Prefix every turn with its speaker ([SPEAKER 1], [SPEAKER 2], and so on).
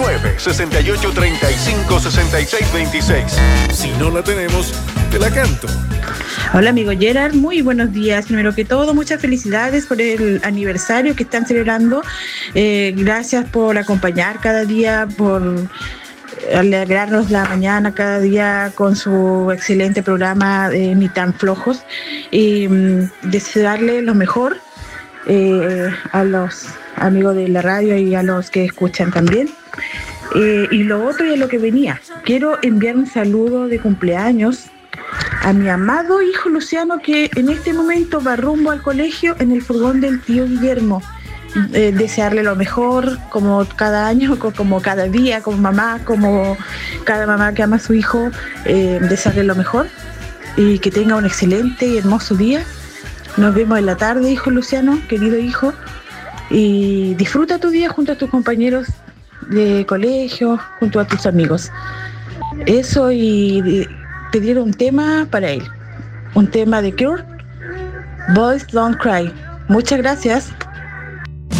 [SPEAKER 1] 968-35-6626. Si no la tenemos, te la canto.
[SPEAKER 2] Hola amigo Gerard, muy buenos días. Primero que todo, muchas felicidades por el aniversario que están celebrando. Gracias por acompañar cada día, por alegrarnos la mañana cada día con su excelente programa Ni tan flojos, y desearle lo mejor a los amigos de la radio y a los que escuchan también. Y lo otro, y a lo que venía, quiero enviar un saludo de cumpleaños a mi amado hijo Luciano, que en este momento va rumbo al colegio en el furgón del tío Guillermo. Desearle lo mejor, como cada año, como cada día, como cada mamá que ama a su hijo, desearle lo mejor y que tenga un excelente y hermoso día. Nos vemos en la tarde, hijo Luciano, querido hijo, y disfruta tu día junto a tus compañeros de colegio, junto a tus amigos. Eso, y pedir un tema para él, un tema de Cure, Boys Don't Cry. Muchas gracias.